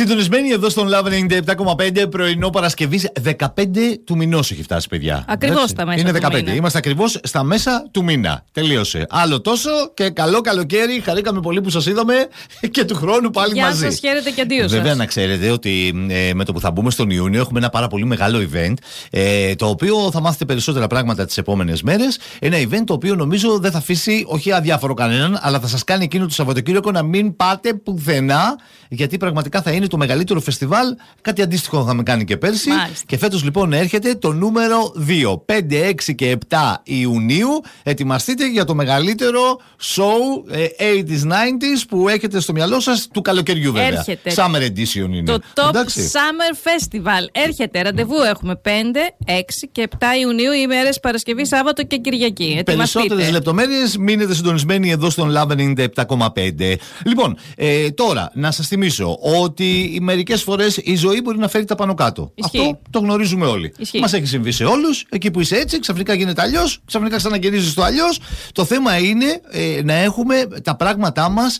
Συντονισμένοι εδώ στον Love 97,5 πρωινό Παρασκευής 15 του μηνός έχει φτάσει, παιδιά. Ακριβώς στα μέσα. Είναι 15. Του μήνα. Είμαστε ακριβώς στα μέσα του μήνα. Τελείωσε. Άλλο τόσο και καλό καλοκαίρι. Χαρήκαμε πολύ που σας είδαμε και του χρόνου πάλι Γεια μαζί. σας, χαίρετε και αντίο σας. Βέβαια, να ξέρετε ότι με το που θα μπούμε στον Ιούνιο έχουμε ένα πάρα πολύ μεγάλο event. Το οποίο θα μάθετε περισσότερα πράγματα τις επόμενες μέρες. Ένα event το οποίο νομίζω δεν θα αφήσει όχι αδιάφορο κανέναν, αλλά θα σας κάνει εκείνο το Σαββατοκύριακο να μην πάτε πουθενά. Γιατί πραγματικά θα είναι το μεγαλύτερο φεστιβάλ. Κάτι αντίστοιχο είχαμε κάνει και πέρσι. Μάλιστα. Και φέτος λοιπόν έρχεται το νούμερο 2. 5, 6 και 7 Ιουνίου. Ετοιμαστείτε για το μεγαλύτερο show 80s, 90s που έχετε στο μυαλό σας του καλοκαιριού, βέβαια. Έρχεται. Summer Edition είναι. Το Top Εντάξει. Summer Festival. Έρχεται. Ραντεβού έχουμε 5, 6 και 7 Ιουνίου, ημέρες Παρασκευή, Σάββατο και Κυριακή. Περισσότερες λεπτομέρειες μείνετε συντονισμένοι εδώ στον Love 97,5. Λοιπόν, τώρα να σας θυμίσω ότι μερικές φορές η ζωή μπορεί να φέρει τα πάνω κάτω. Ισχύει. Αυτό το γνωρίζουμε όλοι. Ισχύει. Μας έχει συμβεί σε όλους. Εκεί που είσαι έτσι, ξαφνικά γίνεται αλλιώς, ξαφνικά ξαναγυρίζεις το αλλιώς. Το θέμα είναι να έχουμε τα πράγματά μας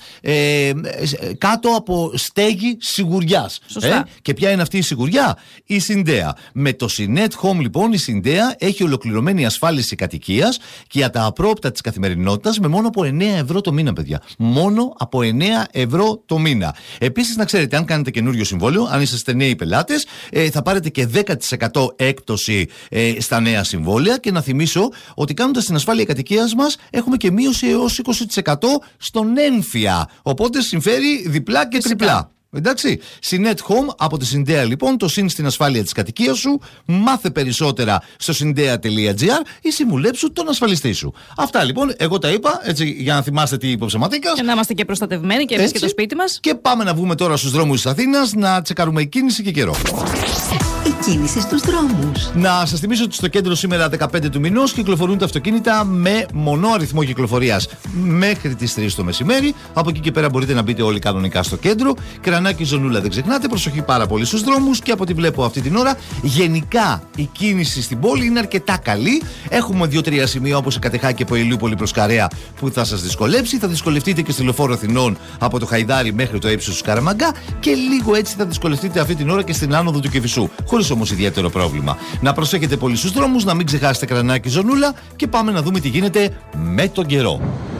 κάτω από στέγη σιγουριάς. Σωστά. Και ποια είναι αυτή η σιγουριά? Η Συντέα. Με το Synet Home λοιπόν η Συντέα έχει ολοκληρωμένη ασφάλιση κατοικίας και για τα απρόοπτα της καθημερινότητας με μόνο από 9 ευρώ το μήνα, παιδιά. Μόνο από 9 ευρώ το μήνα. Επίσης, να ξέρετε, αν κάνετε καινούριο συμβόλαιο, αν είσαστε νέοι πελάτες, θα πάρετε και 10% έκπτωση στα νέα συμβόλαια. Και να θυμίσω ότι κάνοντας την ασφάλεια κατοικίας μας έχουμε και μείωση έως 20% στον έμφυα. Οπότε συμφέρει διπλά και τριπλά. Εντάξει. Synet Home από τη Συντέα λοιπόν, το συν στην ασφάλεια της κατοικίας σου. Μάθε περισσότερα στο syndea.gr ή συμβουλέψου τον ασφαλιστή σου. Αυτά λοιπόν, εγώ τα είπα έτσι για να θυμάστε τι υποψεματίκας. Και να είμαστε και προστατευμένοι και εμείς και το σπίτι μας. Και πάμε να βγούμε τώρα στους δρόμους της Αθήνας να τσεκαρούμε κίνηση και καιρό. Η κίνηση στους δρόμους. Να σας θυμίσω ότι στο κέντρο σήμερα 15 του μηνός κυκλοφορούν τα αυτοκίνητα με μονό αριθμό κυκλοφορίας μέχρι τις 3 το μεσημέρι. Από εκεί και πέρα μπορείτε να μπείτε όλοι κανονικά στο κέντρο. Κρανάκι, Ζωνούλα, δεν ξεχνάτε. Προσοχή πάρα πολύ στους δρόμους. Και από ό,τι βλέπω αυτή την ώρα, γενικά η κίνηση στην πόλη είναι αρκετά καλή. Έχουμε 2-3 σημεία όπως η Κατεχάκη από Ηλιούπολη προς Καρέα που θα σας δυσκολέψει. Θα δυσκολευτείτε και στη Λεωφόρο Αθηνών από το Χαϊδάρι μέχρι το ύψος του Σκαραμαγκά. Και λίγο έτσι θα δυσκολευτείτε αυτή την ώρα και στην άνοδο του Κηφισού. Χωρίς όμως ιδιαίτερο πρόβλημα. Να προσέχετε πολύ στους δρόμους, να μην ξεχάσετε Κρανάκι, Ζωνούλα και πάμε να δούμε τι γίνεται με τον καιρό.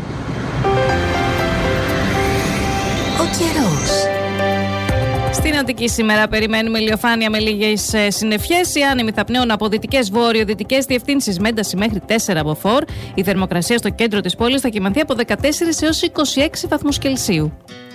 Ο καιρός. Στην Αττική σήμερα περιμένουμε ηλιοφάνεια με λίγες συννεφιές. Οι άνεμοι θα πνέουν από δυτικές βορειοδυτικές διευθύνσεις με ένταση μέχρι 4 από φορ. Η θερμοκρασία στο κέντρο της πόλης θα κυμανθεί από 14 έως 26 βαθμούς Κελσίου.